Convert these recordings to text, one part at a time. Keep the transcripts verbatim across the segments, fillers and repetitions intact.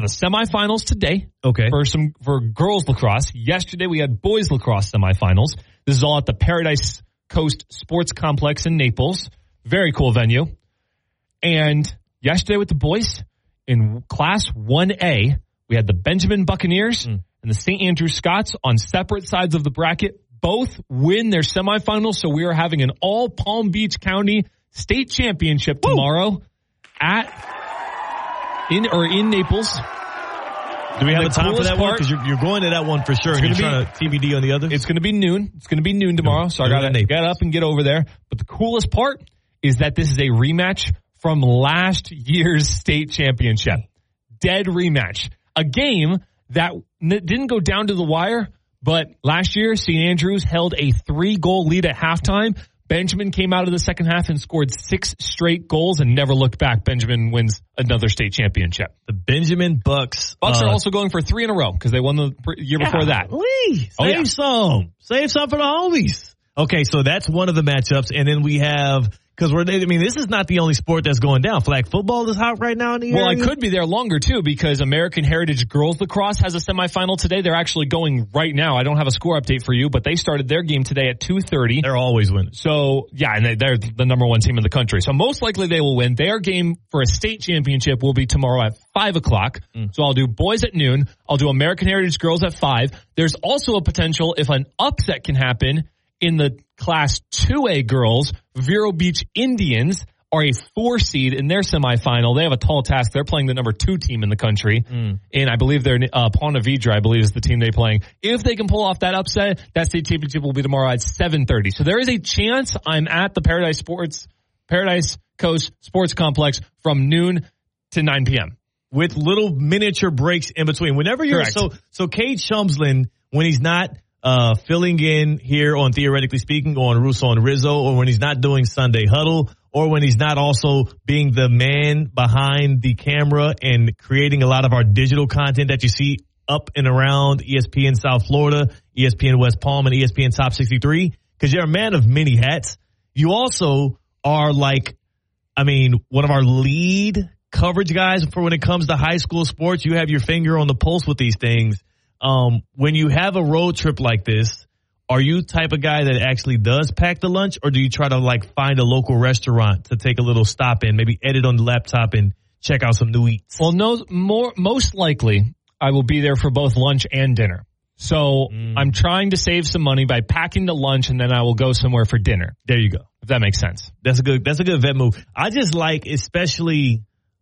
the semifinals today. Okay. For some for girls lacrosse. Yesterday we had boys lacrosse semifinals. This is all at the Paradise Coast Sports Complex in Naples. Very cool venue. And yesterday with the boys in Class one A, we had the Benjamin Buccaneers mm. and the Saint Andrew Scots on separate sides of the bracket. Both win their semifinals, so we are having an all Palm Beach County state championship Woo. tomorrow at in or in Naples. Do we have a time for that one? Because you're, you're going to that one for sure. And you're trying to T B D on the other. It's going to be noon. It's going to be noon tomorrow, so I got to get up and get over there. But the coolest part is that this is a rematch from last year's state championship. Dead rematch. A game that n- didn't go down to the wire. But last year, Saint Andrews held a three-goal lead at halftime. Benjamin came out of the second half and scored six straight goals and never looked back. Benjamin wins another state championship. The Benjamin Bucks. Bucks uh, are also going for three in a row because they won the year yeah, before that. Lee, oh, save yeah. some. Save some for the homies. Okay, so that's one of the matchups. And then we have... Because we're, I mean, this is not the only sport that's going down. Flag football is hot right now in the well, area. Well, I could be there longer, too, because American Heritage Girls Lacrosse has a semifinal today. They're actually going right now. I don't have a score update for you, but they started their game today at two thirty. They're always winning. So, yeah, and they, they're the number one team in the country. So most likely they will win. Their game for a state championship will be tomorrow at five o'clock. Mm. So I'll do boys at noon. I'll do American Heritage Girls at five. There's also a potential if an upset can happen in the Class two A girls. Vero Beach Indians are a four seed in their semifinal. They have a tall task. They're playing the number two team in the country. Mm. And I believe they're uh, Ponte Vedra, I believe, is the team they're playing. If they can pull off that upset, that state championship will be tomorrow at seven thirty. So there is a chance I'm at the Paradise Sports, Paradise Coast Sports Complex from noon to nine p.m. with little miniature breaks in between. Whenever you're, Correct. so, so Cade Shumslin, when he's not Uh, filling in here on Theoretically Speaking on Russo and Rizzo, or when he's not doing Sunday Huddle, or when he's not also being the man behind the camera and creating a lot of our digital content that you see up and around E S P N South Florida, E S P N West Palm, and E S P N Top sixty-three, because you're a man of many hats. You also are like, I mean, one of our lead coverage guys for when it comes to high school sports. You have your finger on the pulse with these things. Um, when you have a road trip like this, are you the type of guy that actually does pack the lunch, or do you try to like find a local restaurant to take a little stop in, maybe edit on the laptop and check out some new eats? Well, no, more, most likely I will be there for both lunch and dinner. So mm. I'm trying to save some money by packing the lunch, and then I will go somewhere for dinner. There you go. If that makes sense. That's a good, that's a good vet move. I just like, especially,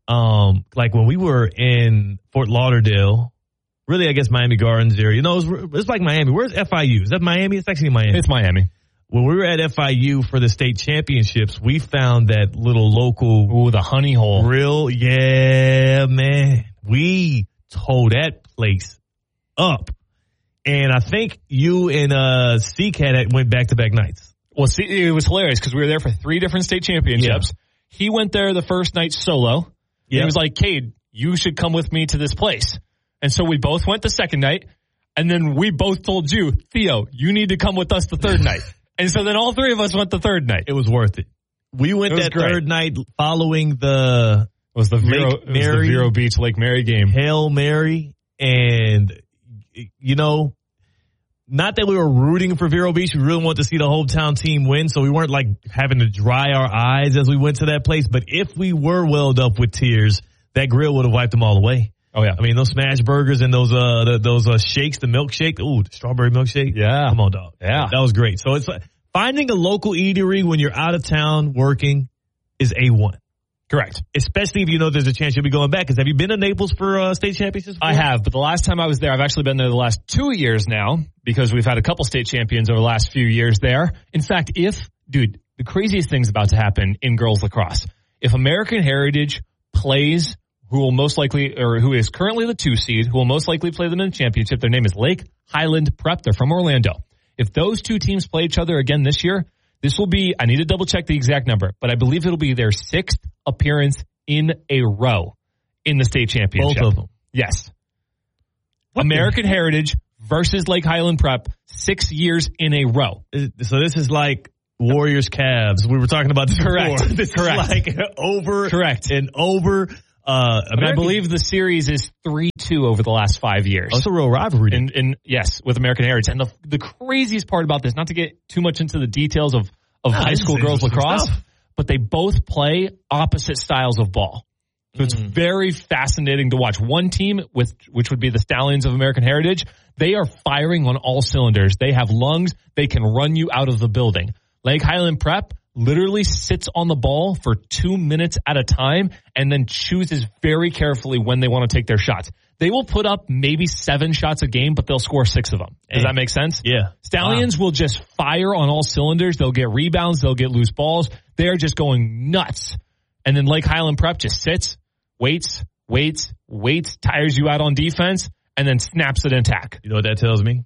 um, like when we were in Fort Lauderdale, really, I guess Miami Gardens area. You know, it's, it's like Miami. Where's F I U? Is that Miami? It's actually Miami. It's Miami. When we were at F I U for the state championships, we found that little local. Ooh, the honey hole. Grill. Yeah, man. We tore that place up. And I think you and uh, C-Cat went back-to-back nights. Well, see, it was hilarious because we were there for three different state championships. Yeah. He went there the first night solo. Yeah. He was like, Cade, you should come with me to this place. And so we both went the second night, and then we both told you, Theo, you need to come with us the third night. And so then all three of us went the third night. It was worth it. We went that great. third night following the it was the Vero, Lake Mary, it was the Vero Beach Lake Mary game. Hail Mary. And, you know, not that we were rooting for Vero Beach. We really wanted to see the hometown team win, so we weren't like having to dry our eyes as we went to that place. But if we were welled up with tears, that grill would have wiped them all away. Oh, yeah. I mean, those smash burgers and those uh the, those uh, shakes, the milkshake, ooh, the strawberry milkshake. Yeah. Come on, dog. Yeah. That was great. So it's uh, finding a local eatery when you're out of town working is A one. Correct. Especially if you know there's a chance you'll be going back. Because have you been to Naples for uh, state championships before? I have, but the last time I was there, I've actually been there the last two years now because we've had a couple state champions over the last few years there. In fact, if, dude, the craziest thing's about to happen in girls lacrosse. If American Heritage plays who will most likely, or who is currently the two seed, who will most likely play them in the championship. Their name is Lake Highland Prep. They're from Orlando. If those two teams play each other again this year, this will be, I need to double check the exact number, but I believe it'll be their sixth appearance in a row in the state championship. Both of them. Yes. What American Heritage versus Lake Highland Prep, six years in a row. So this is like Warriors Cavs. We were talking about this Correct. before. This Correct. is like over Correct. and over. Uh, and I believe the series is three two over the last five years. Oh, it's a real rivalry. And, and yes, with American Heritage. And the, the craziest part about this, not to get too much into the details of, of no, high school girls lacrosse, stuff. But they both play opposite styles of ball. So it's mm. very fascinating to watch. One team, with which would be the Stallions of American Heritage, they are firing on all cylinders. They have lungs. They can run you out of the building. Lake Highland Prep literally sits on the ball for two minutes at a time and then chooses very carefully when they want to take their shots. They will put up maybe seven shots a game, but they'll score six of them. Does hey. that make sense? Yeah. Stallions wow. will just fire on all cylinders. They'll get rebounds. They'll get loose balls. They are just going nuts. And then Lake Highland Prep just sits, waits, waits, waits, tires you out on defense, and then snaps it in attack. You know what that tells me?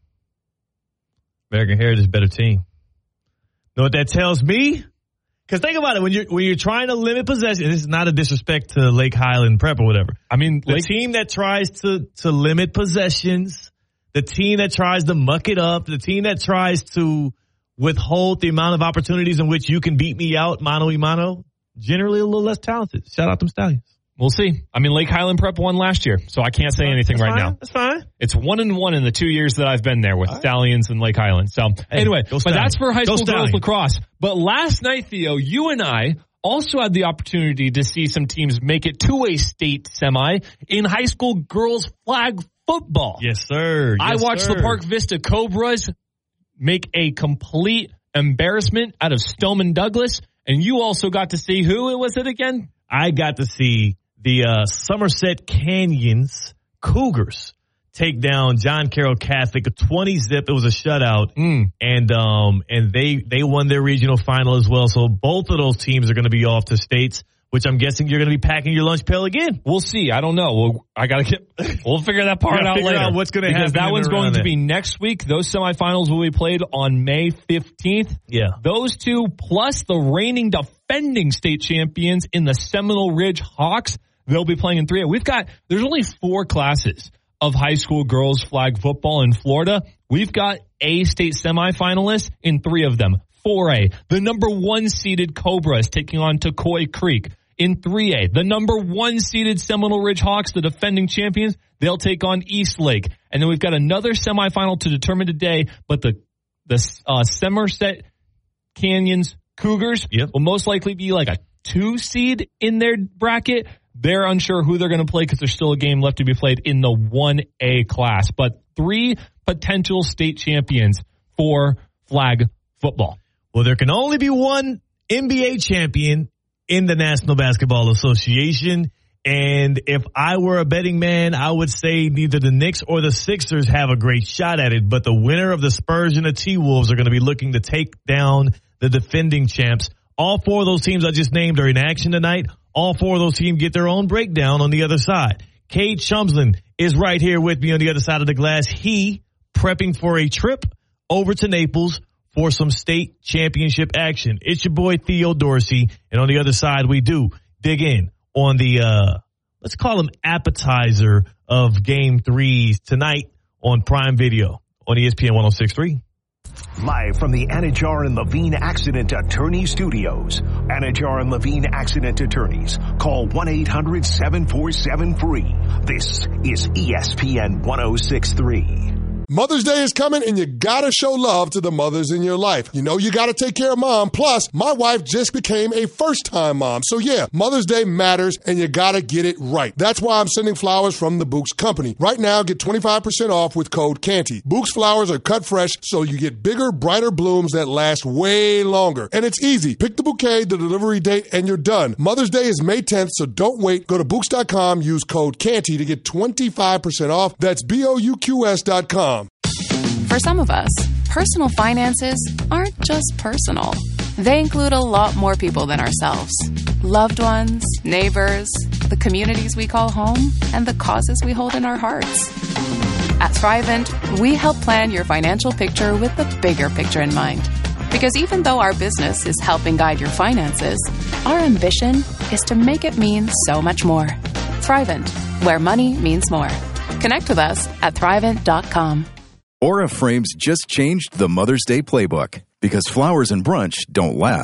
American Heritage is a better team. You know what that tells me? Because think about it, when you're when you're trying to limit possession, this is not a disrespect to Lake Highland Prep or whatever. I mean, the Lake- team that tries to to limit possessions, the team that tries to muck it up, the team that tries to withhold the amount of opportunities in which you can beat me out mano y mano, generally a little less talented. Shout out them Stallions. We'll see. I mean, Lake Highland Prep won last year, so I can't say anything That's right fine. now. That's fine. It's one and one in the two years that I've been there with right. Stallions and Lake Highland. So hey, anyway, but that's for high go school Stallion. girls lacrosse. But last night, Theo, you and I also had the opportunity to see some teams make it to a state semi in high school girls flag football. Yes, sir. Yes, I watched sir. the Park Vista Cobras make a complete embarrassment out of Stoneman Douglas, and you also got to see who was it again? I got to see the uh, Somerset Canyons Cougars take down John Carroll Catholic, a twenty zip. It was a shutout, mm. and um, and they they won their regional final as well. So both of those teams are going to be off to states, which I'm guessing you're going to be packing your lunch pail again. We'll see. I don't know. We'll, I got to get. We'll figure that part out figure later. Out what's going to happen? Because that one's going to there. be next week. Those semifinals will be played on May fifteenth. Yeah. Those two plus the reigning defending state champions in the Seminole Ridge Hawks. They'll be playing in three A. We've got, there's only four classes of high school girls flag football in Florida. We've got A state semifinalists in three of them. four A, the number one seeded Cobras taking on Tocoi Creek. In three A, the number one seeded Seminole Ridge Hawks, the defending champions, they'll take on East Lake. And then we've got another semifinal to determine today, but the, the uh, Somerset Canyons Cougars yep. will most likely be like a two seed in their bracket. They're unsure who they're going to play because there's still a game left to be played in the one A class. But three potential state champions for flag football. Well, there can only be one N B A champion in the National Basketball Association. And if I were a betting man, I would say neither the Knicks or the Sixers have a great shot at it. But the winner of the Spurs and the T-Wolves are going to be looking to take down the defending champs. All four of those teams I just named are in action tonight. All four of those teams get their own breakdown on the other side. Cade Chumslin is right here with me on the other side of the glass. He prepping for a trip over to Naples for some state championship action. It's your boy Theo Dorsey, and on the other side we do dig in on the, uh, let's call him appetizer of game threes tonight on Prime Video on E S P N one oh six point three. Live from the Anajar and Levine Accident Attorney Studios. Anajar and Levine Accident Attorneys. Call one eight hundred seven four seven free. This is E S P N one oh six point three. Mother's Day is coming and you gotta show love to the mothers in your life. You know you gotta take care of mom. Plus, my wife just became a first-time mom. So yeah, Mother's Day matters and you gotta get it right. That's why I'm sending flowers from the Books Company. Right now, get twenty-five percent off with code Canty. Books flowers are cut fresh so you get bigger, brighter blooms that last way longer. And it's easy. Pick the bouquet, the delivery date, and you're done. Mother's Day is May tenth, so don't wait. Go to Books dot com, use code Canty to get twenty-five percent off. That's B O U Q S dot com. For some of us, personal finances aren't just personal. They include a lot more people than ourselves. Loved ones, neighbors, the communities we call home, and the causes we hold in our hearts. At Thrivent, we help plan your financial picture with the bigger picture in mind. Because even though our business is helping guide your finances, our ambition is to make it mean so much more. Thrivent, where money means more. Connect with us at thrivent dot com. Aura Frames just changed the Mother's Day playbook because flowers and brunch don't last.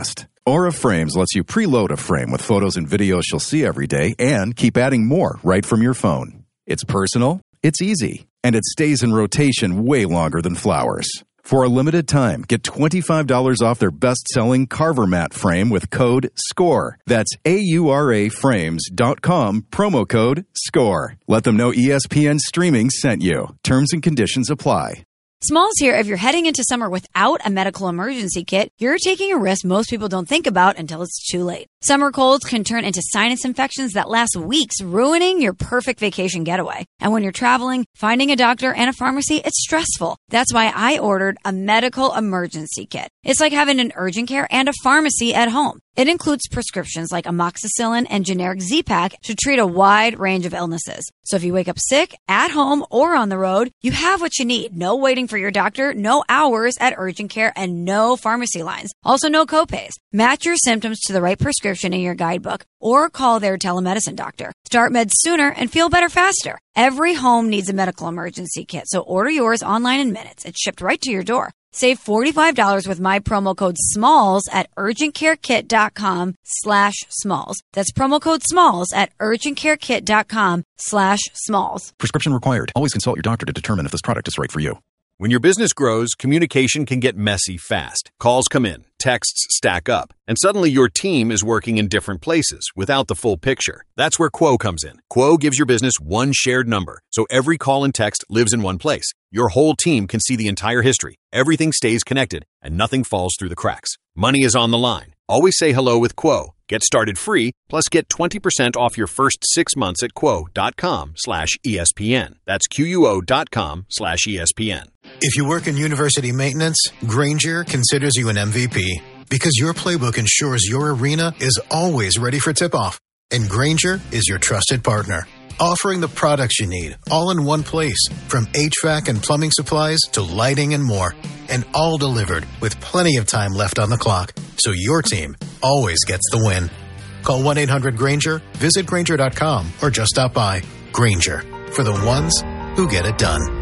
Aura Frames lets you preload a frame with photos and videos you'll see every day and keep adding more right from your phone. It's personal, it's easy, and it stays in rotation way longer than flowers. For a limited time, get twenty-five dollars off their best-selling Carver Mat frame with code SCORE. That's A U R A frames dot com, promo code SCORE. Let them know E S P N Streaming sent you. Terms and conditions apply. Smalls here. If you're heading into summer without a medical emergency kit, you're taking a risk most people don't think about until it's too late. Summer colds can turn into sinus infections that last weeks, ruining your perfect vacation getaway. And when you're traveling, finding a doctor and a pharmacy, it's stressful. That's why I ordered a medical emergency kit. It's like having an urgent care and a pharmacy at home. It includes prescriptions like amoxicillin and generic Z-Pak to treat a wide range of illnesses. So if you wake up sick, at home, or on the road, you have what you need. No waiting for your doctor, no hours at urgent care, and no pharmacy lines. Also, no copays. Match your symptoms to the right prescription in your guidebook or call their telemedicine doctor. Start meds sooner and feel better faster. Every home needs a medical emergency kit, so order yours online in minutes. It's shipped right to your door. Save forty-five dollars with my promo code SMALLS at urgentcarekit.com slash SMALLS. That's promo code SMALLS at urgentcarekit.com slash SMALLS. Prescription required. Always consult your doctor to determine if this product is right for you. When your business grows, communication can get messy fast. Calls come in, texts stack up, and suddenly your team is working in different places without the full picture. That's where Quo comes in. Quo gives your business one shared number, so every call and text lives in one place. Your whole team can see the entire history. Everything stays connected, and nothing falls through the cracks. Money is on the line. Always say hello with Quo. Get started free, plus get twenty percent off your first six months at quo.com slash ESPN. That's Q-U-O dot com slash ESPN. If you work in university maintenance, Grainger considers you an M V P because your playbook ensures your arena is always ready for tip-off. And Grainger is your trusted partner, offering the products you need all in one place, from H V A C and plumbing supplies to lighting and more, and all delivered with plenty of time left on the clock, so your team always gets the win. Call one eight hundred Grainger, visit Grainger dot com, or just stop by. Grainger, for the ones who get it done.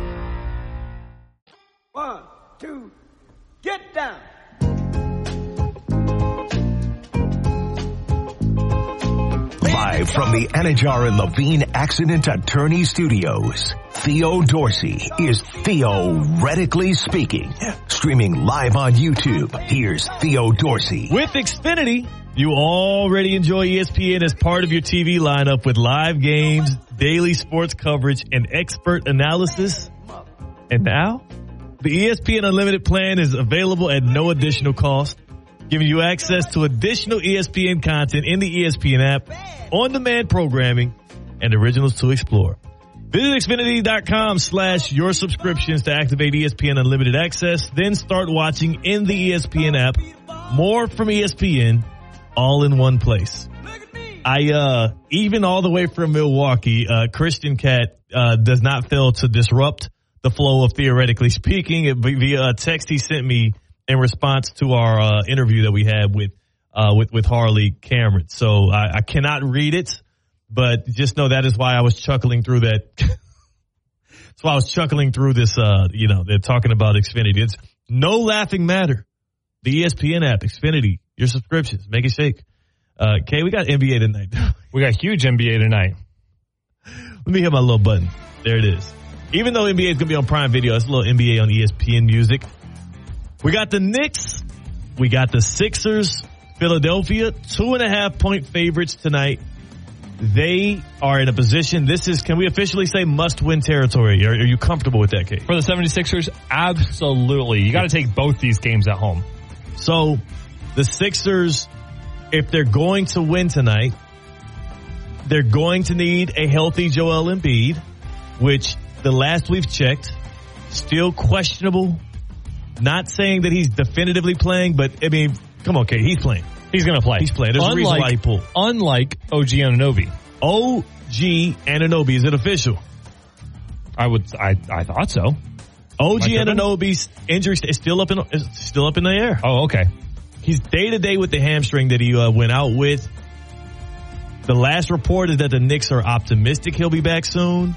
One, two, get down. Live from the Anajar and Levine Accident Attorney Studios, Theo Dorsey is theoretically speaking. Streaming live on YouTube, here's Theo Dorsey. With Xfinity, you already enjoy E S P N as part of your T V lineup with live games, daily sports coverage, and expert analysis. And now, the E S P N Unlimited plan is available at no additional cost, giving you access to additional E S P N content in the E S P N app, on-demand programming, and originals to explore. Visit Xfinity.com slash your subscriptions to activate E S P N Unlimited access, then start watching in the E S P N app. More from E S P N, all in one place. I, uh, even all the way from Milwaukee, uh, Christian Cat, uh, does not fail to disrupt the flow of theoretically speaking via a text he sent me in response to our uh, interview that we had with uh, with with Harley Cameron. So I, I cannot read it, but just know that is why I was chuckling through that. That's why I was chuckling through this. Uh, you know, they're talking about Xfinity. It's no laughing matter. The E S P N app, Xfinity, your subscriptions, make it shake. Uh, Kay, we got N B A tonight. We got huge N B A tonight. Let me hit my little button. There it is. Even though N B A is going to be on Prime Video, it's a little N B A on E S P N Music. We got the Knicks. We got the Sixers. Philadelphia, two and a half point favorites tonight. They are in a position, this is, can we officially say must-win territory? Are, are you comfortable with that, Kate? For the seventy-sixers, absolutely. You got to take both these games at home. So, the Sixers, if they're going to win tonight, they're going to need a healthy Joel Embiid, which the last we've checked, still questionable. Not saying that he's definitively playing, but, I mean, come on, Kate, he's playing. He's going to play. He's playing. There's unlike, a reason why he pulled. Unlike O G Anunoby. O G Anunoby, is it official? I would. I, I thought so. O G Anunoby's injury is still up in is still up in the air. Oh, okay. He's day to day with the hamstring that he uh, went out with. The last report is that the Knicks are optimistic he'll be back soon.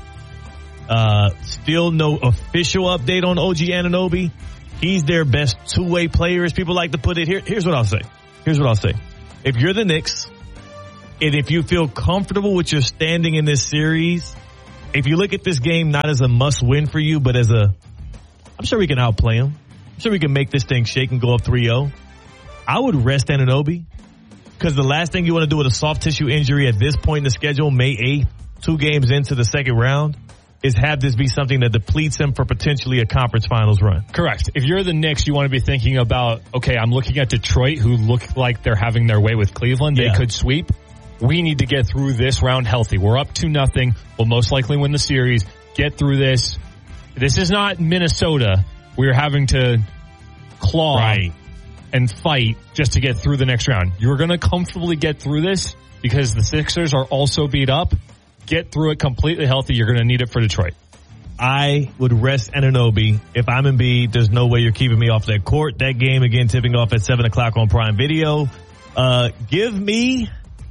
Uh, still no official update on O G Anunoby. He's their best two-way player, as people like to put it. Here, here's what I'll say. Here's what I'll say. If you're the Knicks, and if you feel comfortable with your standing in this series, if you look at this game not as a must-win for you, but as a, I'm sure we can outplay them. I'm sure we can make this thing shake and go up three oh. I would rest Anunoby, because the last thing you want to do with a soft tissue injury at this point in the schedule, May eighth, two games into the second round, is have this be something that depletes him for potentially a conference finals run. Correct. If you're the Knicks, you want to be thinking about, okay, I'm looking at Detroit, who look like they're having their way with Cleveland. They Yeah. could sweep. We need to get through this round healthy. We're up two nothing. We'll most likely win the series. Get through this. This is not Minnesota. We're having to claw Right. and fight just to get through the next round. You're going to comfortably get through this because the Sixers are also beat up. Get through it completely healthy. You're going to need it for Detroit. I would rest Anunoby. If I'm Embiid, there's no way you're keeping me off that court. That game, again, tipping off at seven o'clock on Prime Video. Uh, give me...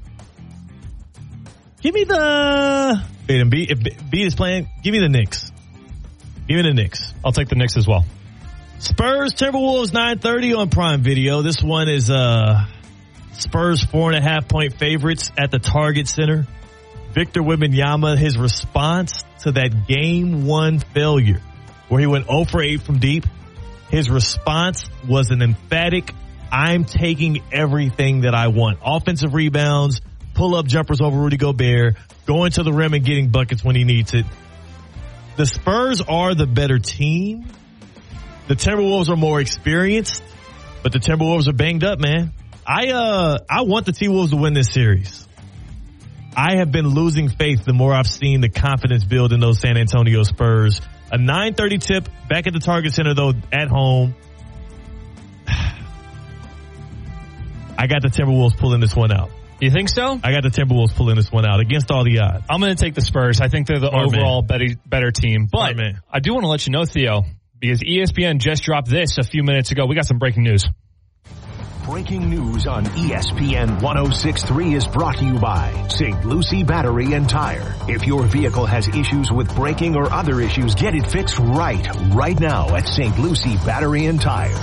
Give me the... Wait, Embiid, if Embiid is playing, give me the Knicks. Give me the Knicks. I'll take the Knicks as well. Spurs, Timberwolves, nine thirty on Prime Video. This one is uh, Spurs four and a half point favorites at the Target Center. Victor Wembanyama, his response to that game one failure where he went zero for eight from deep, his response was an emphatic, I'm taking everything that I want. Offensive rebounds, pull-up jumpers over Rudy Gobert, going to the rim and getting buckets when he needs it. The Spurs are the better team. The Timberwolves are more experienced, but the Timberwolves are banged up, man. I uh I want the T-Wolves to win this series. I have been losing faith the more I've seen the confidence build in those San Antonio Spurs. A nine thirty tip back at the Target Center, though, at home. I got the Timberwolves pulling this one out. You think so? I got the Timberwolves pulling this one out against all the odds. I'm going to take the Spurs. I think they're the Smart overall man. better, better team. But Smart man. I do want to let you know, Theo, because E S P N just dropped this a few minutes ago. We got some breaking news. Breaking news on E S P N ten sixty-three is brought to you by Saint Lucie Battery and Tire. If your vehicle has issues with braking or other issues, get it fixed right, right now at Saint Lucie Battery and Tire.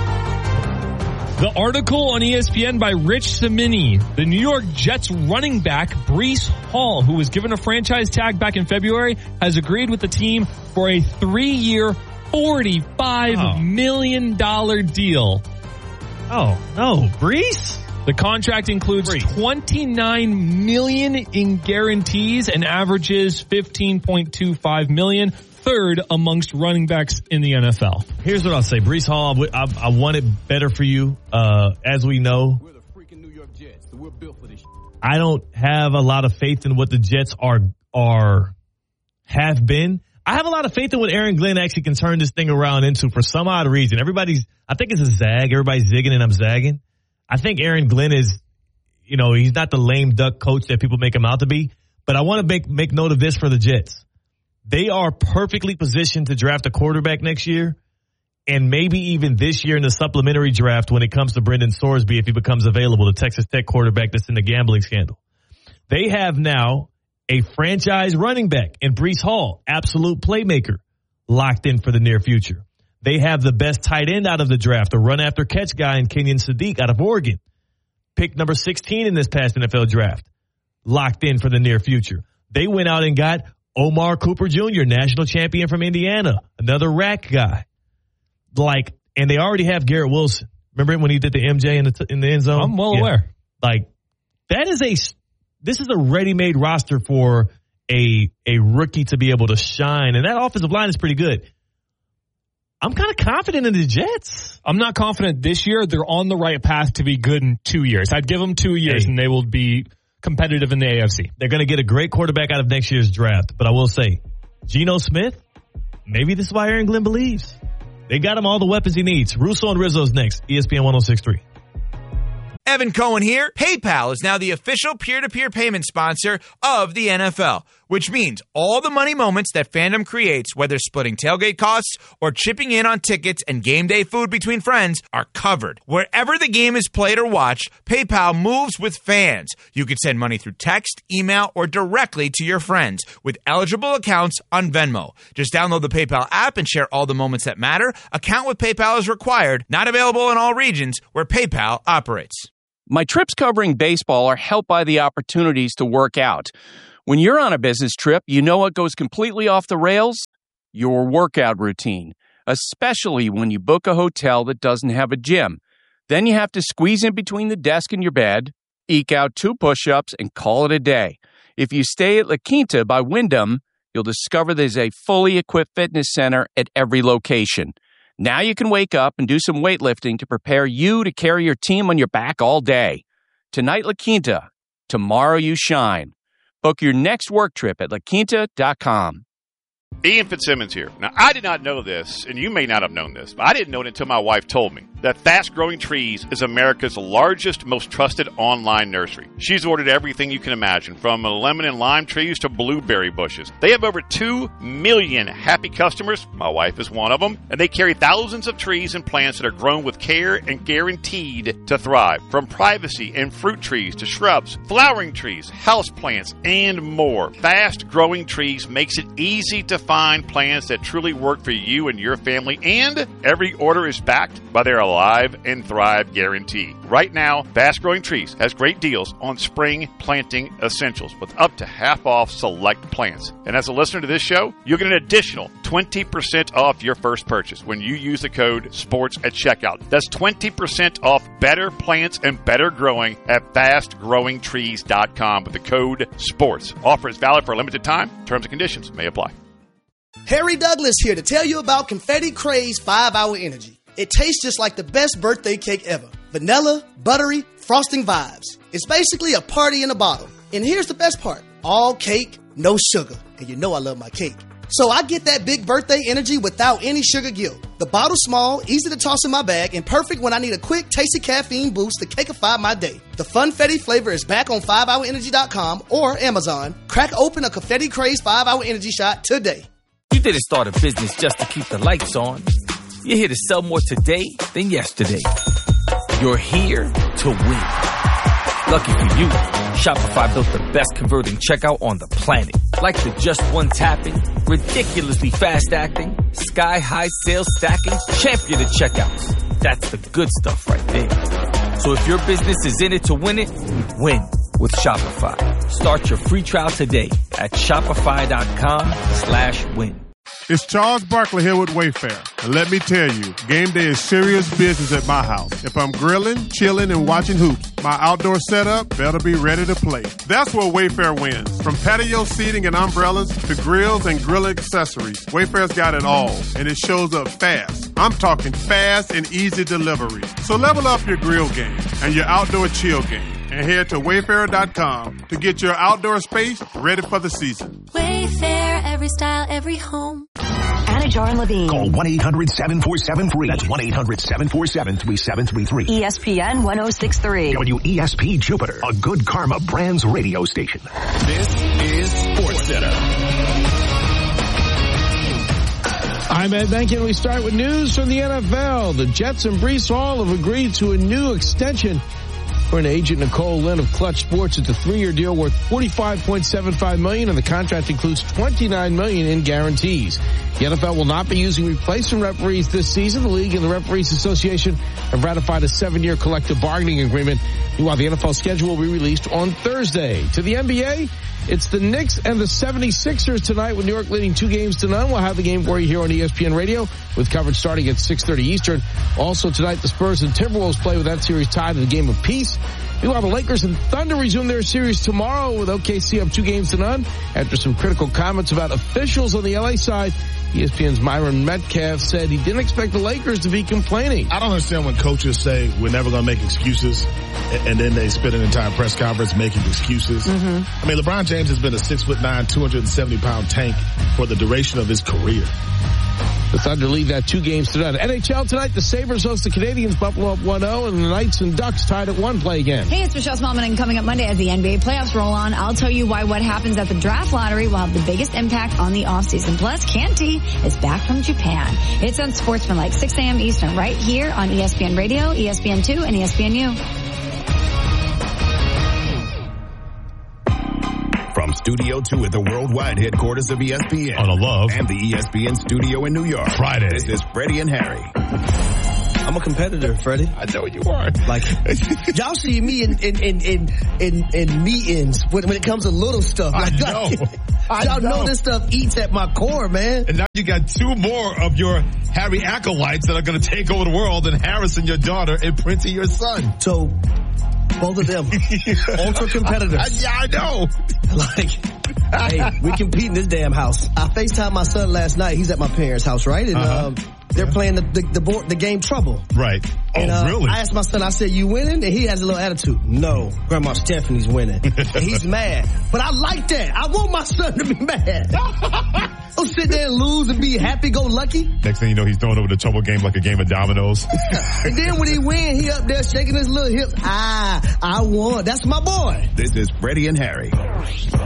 The article on E S P N by Rich Cimini, the New York Jets running back Breece Hall, who was given a franchise tag back in February, has agreed with the team for a three-year, forty-five Oh. million dollars deal. Oh, no. Breece? The contract includes Breece. twenty-nine million dollars in guarantees and averages fifteen point two five million dollars, third amongst running backs in the N F L. I Here's what I'll say. Breece Hall, I, I, I want it better for you. Uh, as we know, We're the freaking New York Jets, so we're built for this. I don't have a lot of faith in what the Jets are are have been. I have a lot of faith in what Aaron Glenn actually can turn this thing around into for some odd reason. Everybody's, I think it's a zag. Everybody's zigging and I'm zagging. I think Aaron Glenn is, you know, he's not the lame duck coach that people make him out to be. But I want to make make note of this for the Jets. They are perfectly positioned to draft a quarterback next year, and maybe even this year in the supplementary draft when it comes to Brendan Sorsby if he becomes available, the Texas Tech quarterback that's in the gambling scandal. They have now a franchise running back in Breece Hall, absolute playmaker, locked in for the near future. They have the best tight end out of the draft, a run-after-catch guy in Kenyon Sadiq out of Oregon. Pick number sixteen in this past N F L draft, locked in for the near future. They went out and got Omar Cooper Junior, national champion from Indiana, another rack guy. Like, and they already have Garrett Wilson. Remember when he did the M J in the in the end zone? I'm well Yeah. aware. Like, that is a this is a ready-made roster for a a rookie to be able to shine, and that offensive line is pretty good. I'm kind of confident in the Jets. I'm not confident this year. They're on the right path to be good in two years. I'd give them two years, Hey. and they will be competitive in the A F C. They're going to get a great quarterback out of next year's draft, but I will say, Geno Smith, maybe this is why Aaron Glenn believes. They got him all the weapons he needs. Russo and Rizzo's next. E S P N ten sixty-three. Evan Cohen here. PayPal is now the official peer-to-peer payment sponsor of the N F L, which means all the money moments that fandom creates, whether splitting tailgate costs or chipping in on tickets and game day food between friends, are covered. Wherever the game is played or watched, PayPal moves with fans. You can send money through text, email, or directly to your friends with eligible accounts on Venmo. Just download the PayPal app and share all the moments that matter. Account with PayPal is required. Not available in all regions where PayPal operates. My trips covering baseball are helped by the opportunities to work out. When you're on a business trip, you know what goes completely off the rails? Your workout routine, especially when you book a hotel that doesn't have a gym. Then you have to squeeze in between the desk and your bed, eke out two push-ups, and call it a day. If you stay at La Quinta by Wyndham, you'll discover there's a fully equipped fitness center at every location. Now you can wake up and do some weightlifting to prepare you to carry your team on your back all day. Tonight, La Quinta. Tomorrow, you shine. Book your next work trip at la quinta dot com. Ian Fitzsimmons here. Now, I did not know this, and you may not have known this, but I didn't know it until my wife told me, that Fast Growing Trees is America's largest, most trusted online nursery. She's ordered everything you can imagine, from lemon and lime trees to blueberry bushes. They have over two million happy customers. My wife is one of them. And they carry thousands of trees and plants that are grown with care and guaranteed to thrive. From privacy and fruit trees to shrubs, flowering trees, house plants, and more. Fast Growing Trees makes it easy to find plants that truly work for you and your family, and every order is backed by their Alive and Thrive guarantee. Right now, Fast Growing Trees has great deals on spring planting essentials with up to half off select plants. And as a listener to this show, you'll get an additional twenty percent off your first purchase when you use the code SPORTS at checkout. That's twenty percent off better plants and better growing at fast growing trees dot com with the code SPORTS. Offer is valid for a limited time. Terms and conditions may apply. Harry Douglas here to tell you about Confetti Craze five hour Energy. It tastes just like the best birthday cake ever. Vanilla, buttery, frosting vibes. It's basically a party in a bottle. And here's the best part. All cake, no sugar. And you know I love my cake. So I get that big birthday energy without any sugar guilt. The bottle's small, easy to toss in my bag, and perfect when I need a quick, tasty caffeine boost to cakeify my day. The Funfetti flavor is back on five hour energy dot com or Amazon. Crack open a Confetti Craze five hour Energy shot today. You didn't start a business just to keep the lights on. You're here to sell more today than yesterday. You're here to win. Lucky for you, Shopify built the best converting checkout on the planet. Like the just one tapping, ridiculously fast acting, sky high sales stacking, champion of checkouts. That's the good stuff right there. So if your business is in it to win it, win with Shopify. Start your free trial today at shopify.com slash win. It's Charles Barkley here with Wayfair. And let me tell you, game day is serious business at my house. If I'm grilling, chilling, and watching hoops, my outdoor setup better be ready to play. That's where Wayfair wins. From patio seating and umbrellas to grills and grill accessories, Wayfair's got it all, and it shows up fast. I'm talking fast and easy delivery. So level up your grill game and your outdoor chill game, and head to wayfair dot com to get your outdoor space ready for the season. Wayfair, every style, every home. Anajar and Levine. Call one eight hundred seven four seven free. That's one eight hundred seven four seven three seven three three. E S P N ten sixty-three. W E S P Jupiter, a Good Karma Brands radio station. This is Sports Center. I'm Ed Benkin. We start with news from the N F L. The Jets and Breece Hall have agreed to a new extension. According to agent Nicole Lynn of Clutch Sports, it's a three-year deal worth forty-five point seven five million dollars, and the contract includes twenty-nine million dollars in guarantees. The N F L will not be using replacement referees this season. The league and the Referees Association have ratified a seven-year collective bargaining agreement. Meanwhile, the N F L schedule will be released on Thursday. To the N B A, it's the Knicks and the seventy-sixers tonight, with New York leading two games to none. We'll have the game for you here on E S P N Radio with coverage starting at six thirty Eastern. Also tonight, the Spurs and Timberwolves play with that series tied in the game of peace. Meanwhile, the Lakers and Thunder resume their series tomorrow with O K C up two games to none. After some critical comments about officials on the L A side, E S P N's Myron Metcalf said he didn't expect the Lakers to be complaining. I don't understand when coaches say we're never going to make excuses, and then they spend an entire press conference making excuses. Mm-hmm. I mean, LeBron James has been a six foot nine, two hundred seventy pound tank for the duration of his career. The Thunder lead that two games to none. N H L tonight, the Sabres host the Canadiens, Buffalo up one oh, and the Knights and Ducks tied at one play again. Hey, it's Michelle Smallman, and coming up Monday as the N B A playoffs roll on, I'll tell you why what happens at the draft lottery will have the biggest impact on the offseason. Plus, Canty is back from Japan. It's on Sportsmanlike, six a.m. Eastern, right here on E S P N Radio, E S P N two, and E S P N U. From Studio two at the worldwide headquarters of E S P N. On a Love. And the E S P N studio in New York. Friday. This is Freddie and Harry. I'm a competitor, Freddie. I know you are. Like, y'all see me in in in in, in, in meetings when, when it comes to little stuff. Like, I know. like, I y'all know. know this stuff eats at my core, man. And now you got two more of your Harry acolytes that are going to take over the world, and Harrison, your daughter, and Princey, your son. So, both of them, ultra competitors. Yeah, I know. Like, hey, we compete in this damn house. I FaceTimed my son last night. He's at my parents' house, right? And Uh-huh. um, they're playing the the, the, board, the game Trouble. Right. Oh, And, uh, really? I asked my son, I said, you winning? And he has a little attitude. No, Grandma Stephanie's winning. And he's mad. But I like that. I want my son to be mad. Don't sit there and lose and be happy-go-lucky. Next thing you know, he's throwing over the Trouble game like a game of dominoes. And then when he win, he up there shaking his little hips. Ah, I won. That's my boy. This is Freddie and Harry.